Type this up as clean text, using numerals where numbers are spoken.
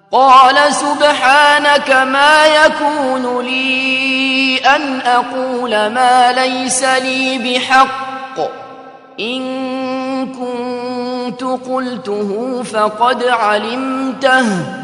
قال سبحانك ما يكون لي أن أقول ما ليس لي بحق، إن كنت قلته فقد علمته